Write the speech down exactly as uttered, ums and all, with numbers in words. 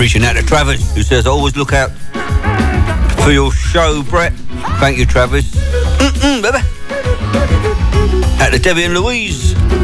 Reaching out to Travis, who says, always look out for your show, Brett. Thank you, Travis. Mm-mm, baby. Out to Debbie and Louise.